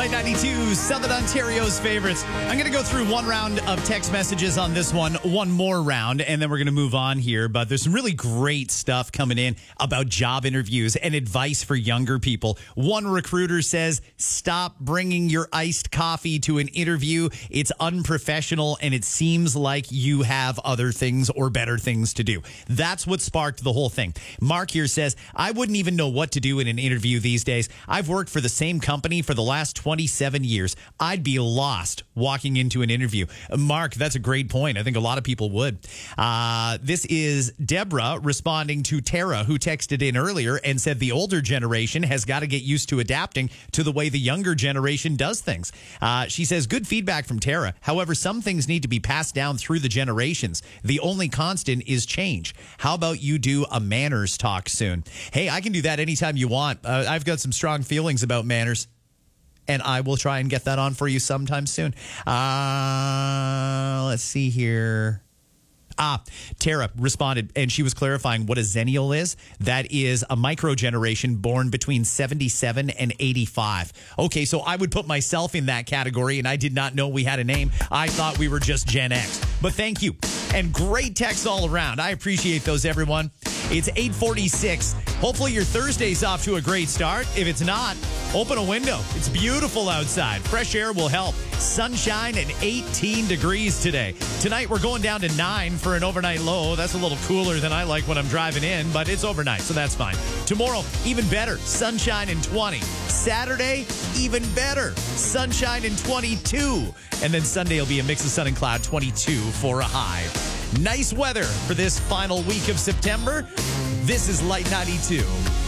Light 92, Southern Ontario's favorites. I'm going to go through one round of text messages on this one more round, and then we're going to move on here. But there's some really great stuff coming in about job interviews and advice for younger people. One recruiter says, stop bringing your iced coffee to an interview. It's unprofessional, and it seems like you have other things or better things to do. That's what sparked the whole thing. Mark here says, I wouldn't even know what to do in an interview these days. I've worked for the same company for the last 27 years. I'd be lost walking into an interview. Mark, that's a great point. I think a lot of people would. This is Deborah responding to Tara, who texted in earlier and said the older generation has got to get used to adapting to the way the younger generation does things. She says, good feedback from Tara. However, some things need to be passed down through the generations. The only constant is change. How about you do a manners talk soon? Hey, I can do that anytime you want. I've got some strong feelings about manners, and I will try and get that on for you sometime soon. Let's see here. Tara responded, and she was clarifying what a Zennial is. That is a micro-generation born between 77 and 85. Okay, so I would put myself in that category, and I did not know we had a name. I thought we were just Gen X. But thank you. And great texts all around. I appreciate those, everyone. It's 8:46. Hopefully your Thursday's off to a great start. If it's not, open a window. It's beautiful outside. Fresh air will help. Sunshine and 18 degrees today. Tonight we're going down to 9 for an overnight low. That's a little cooler than I like when I'm driving in, but it's overnight, so that's fine. Tomorrow, even better. Sunshine and 20. Saturday, even better. Sunshine and 22. And then Sunday will be a mix of sun and cloud, 22 for a high. Nice weather for this final week of September. This is Light 92.